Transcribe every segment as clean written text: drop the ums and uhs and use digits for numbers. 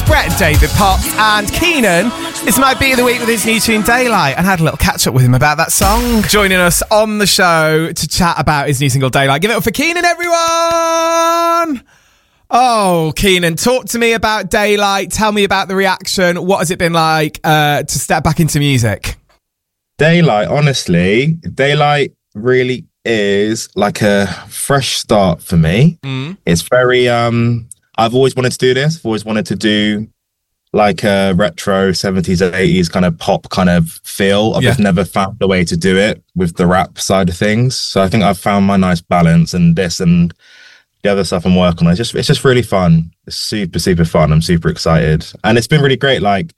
Brett, David Potts and Keenan. It's my beat of the week with his new tune Daylight, and I had a little catch up with him about that song. Joining us on the show to chat about his new single Daylight. Give it up for Keenan, everyone! Oh, Keenan, talk to me about Daylight. Tell me about the reaction. What has it been like to step back into music? Daylight, honestly, Daylight really is like a fresh start for me. It's very I've always wanted to do this. I've always wanted to do like a retro 70s 80s kind of pop kind of feel. I've just never found a way to do it with the rap side of things. So I think I've found my nice balance, and this and the other stuff I'm working on. It's just really fun. It's super, super fun. I'm super excited. And it's been really great. Like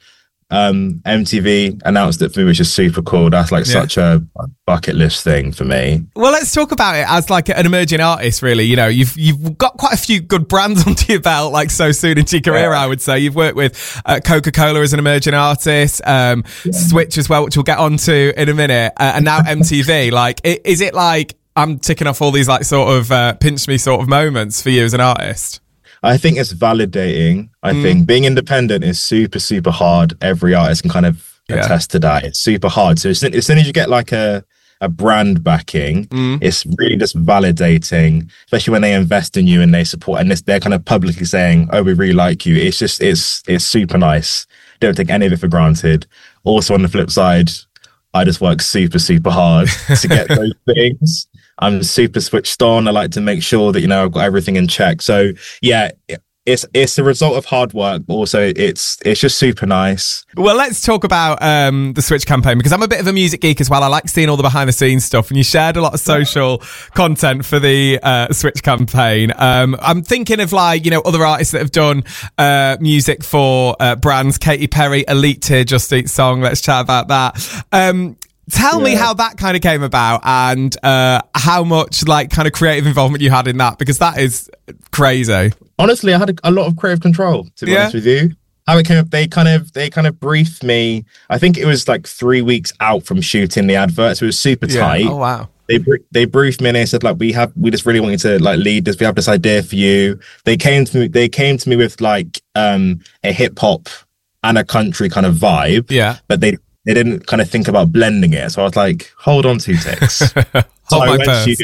MTV announced it for me, which is super cool. That's like such a bucket list thing for me. Well, let's talk about it as like an emerging artist, really. You know, you've got quite a few good brands under your belt, like so soon into your career, I would say. You've worked with Coca-Cola as an emerging artist, Switch as well, which we'll get onto in a minute, and now MTV. Like, is it like I'm ticking off all these like sort of pinch me sort of moments for you as an artist? I think it's validating. I think being independent is super, super hard. Every artist can kind of attest to that. It's super hard. So as soon as you get like a brand backing, it's really just validating, especially when they invest in you and they support, and they're kind of publicly saying, oh, we really like you. It's just, it's super nice. Don't take any of it for granted. Also on the flip side, I just work super, super hard to get those things. I'm super switched on. I like to make sure that, you know, I've got everything in check. So yeah, it's the result of hard work, but also it's just super nice. Well, let's talk about the Switch campaign, because I'm a bit of a music geek as well. I like seeing all the behind the scenes stuff, and you shared a lot of social content for the Switch campaign. I'm thinking of like, you know, other artists that have done music for brands. Katy Perry, Elite Tier, Just Eat song. Let's chat about that. Tell me how that kind of came about, and how much like kind of creative involvement you had in that, because that is crazy. Honestly, I had a lot of creative control, to be honest with you. How it came up, they kind of briefed me. I think it was like 3 weeks out from shooting the advert, so it was super tight. Oh wow. They briefed me and they said, like, we just really want you to like lead this. We have this idea for you. They came to me with like a hip hop and a country kind of vibe. Yeah. But they didn't kind of think about blending it. So I was like, hold on 2 ticks. Hold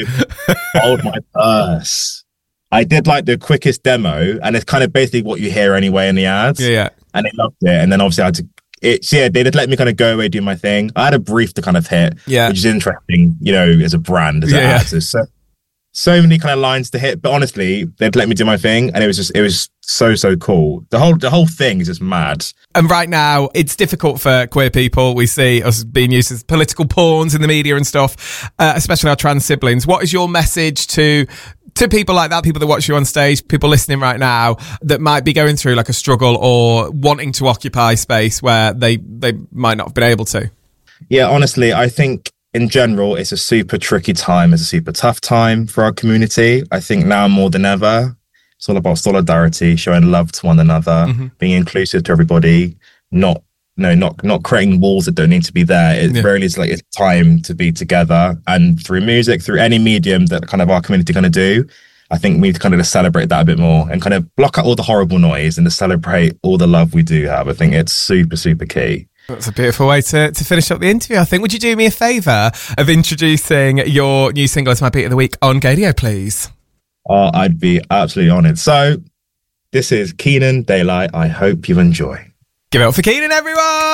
my purse. I did like the quickest demo, and it's kind of basically what you hear anyway in the ads. Yeah. And they loved it. And then obviously I had to, they did let me kind of go away, do my thing. I had a brief to kind of hit, which is interesting, you know, as a brand, as an artist. So many kind of lines to hit, but honestly, they'd let me do my thing, and it was so cool. The whole thing is just mad. And right now, it's difficult for queer people. We see us being used as political pawns in the media and stuff, especially our trans siblings. What is your message to people like that, people that watch you on stage, people listening right now that might be going through like a struggle or wanting to occupy space where they might not have been able to? Yeah, honestly, I think in general, it's a super tricky time. It's a super tough time for our community. I think now more than ever, it's all about solidarity, showing love to one another, being inclusive to everybody, not creating walls that don't need to be there. It really is like it's time to be together. And through music, through any medium that kind of our community kind of do, I think we need to kind of just celebrate that a bit more and kind of block out all the horrible noise and to celebrate all the love we do have. I think it's super, super key. That's a beautiful way to finish up the interview, I think. Would you do me a favour of introducing your new single as my beat of the week on Gaydio, please? Oh, I'd be absolutely honoured. So this is Keenan, Daylight. I hope you enjoy. Give it up for Keenan, everyone!